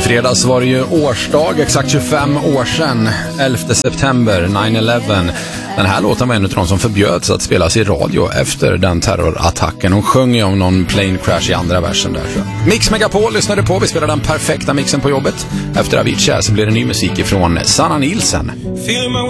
fredags var det ju årsdag, exakt 25 år sedan, 11 september, 9/11. Den här låten var en av de som förbjöds att spelas i radio efter den terrorattacken. Hon sjöng ju om någon plane crash i andra versen där. Mix Megapol lyssnade på, vi spelade den perfekta mixen på jobbet. Efter Avicii så blir det ny musik ifrån Sanna Nielsen.